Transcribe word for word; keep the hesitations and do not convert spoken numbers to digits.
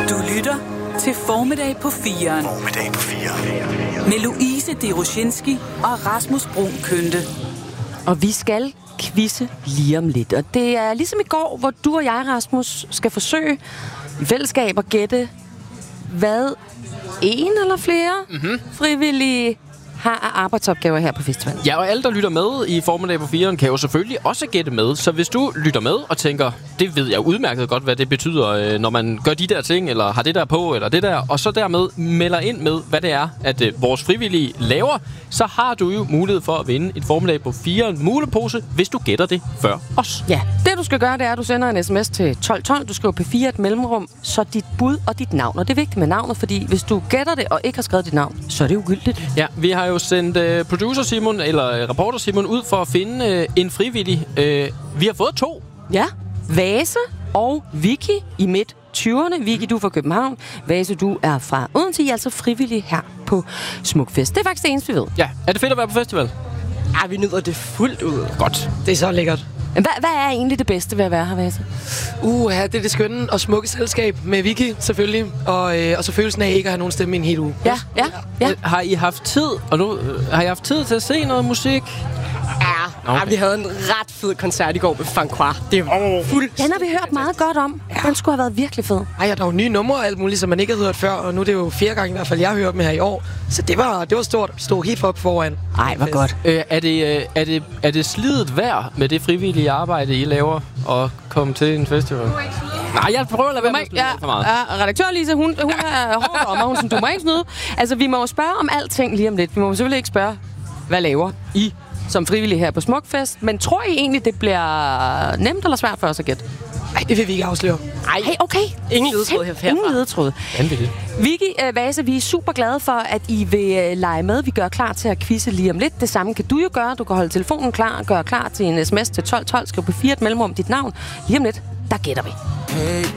Du lytter til Formiddag på firen. Formiddag på firen. Med Louise Deroshinski og Rasmus Brun Kønte. Og vi skal quizze lige om lidt. Og det er ligesom i går, hvor du og jeg, Rasmus, skal forsøge i fællesskab at gætte, hvad en eller flere mm-hmm. frivillige har af arbejdsopgaver her på festivalen. Ja, og alle, der lytter med i Formiddag på firen, kan jo selvfølgelig også gætte med. Så hvis du lytter med og tænker, det ved jeg udmærket godt, hvad det betyder, når man gør de der ting, eller har det der på, eller det der, og så dermed melder ind med, hvad det er, at uh, vores frivillige laver, så har du jo mulighed for at vinde et Formiddag på firen mulepose, hvis du gætter det før os. Ja, det du skal gøre, det er, at du sender en sms til tolv tolv. Du skriver P fire et mellemrum, så dit bud og dit navn. Og det er vigtigt med navnet, fordi hvis du gætter det og ikke har skrevet dit navn, så er det ugyldigt. Ja, vi har jo sendt uh, producer Simon, eller uh, reporter Simon, ud for at finde uh, en frivillig. Uh, vi har fået to. Ja, Vase og Vicky i midt tyverne. Vicky, du er fra København. Vase, du er fra Odense. I er altså frivillig her på Smukfest. Det er faktisk det eneste, vi ved. Ja, er det fedt at være på festival? Ja, vi nyder det fuldt ud. Godt. Det er så lækkert. Hvad, hvad er egentlig det bedste ved at være her, Vase? Uh, ja, det er det skønne og smukke selskab med Vicky, selvfølgelig. Og, øh, og så følelsen af ikke at have nogen stemme i en hel uge. Ja, ja, ja. Har I haft tid, og nu øh, har I haft tid til at se noget musik? Ja, okay. Ja, vi havde en ret fed koncert i går med Francois. Det var oh. fuldt. Den har vi hørt meget godt om. Ja. Den skulle have været virkelig fed. Ej, der er jo nye numre og alt muligt, som man ikke har hørt før. Og nu er det jo fjerde gang i hvert fald, jeg har hørt dem her i år. Så det var, det var stort. Vi stod helt op foran. Ej, hvor godt. Øh, er, det, øh, er, det, er det slidet værd med det frivillige arbejde, I laver, at komme til en festival? Nej, jeg prøver at lade være med at ja, for meget. Ja, redaktør Lise, hun, hun er hård om, og hun sådan, du må ikke snyde. Altså, vi må jo spørge om alting lige om lidt. Vi må selvfølgelig ikke spørge, hvad laver I som frivillige her på Smukfest. Men tror I egentlig, det bliver nemt eller svært for os at gætte? Nej, det vil vi ikke afsløre. Ej, hey, okay. Ingen ledetråd herfra. Ingen ledetråd. Vicky, uh, Vase, vi er super glade for, at I vil uh, lege med. Vi gør klar til at quizze lige om lidt. Det samme kan du jo gøre. Du kan holde telefonen klar og gøre klar til en sms til tolv tolv. Skriv på fire et mellemrum dit navn. Lige om lidt, der gætter vi. Hey.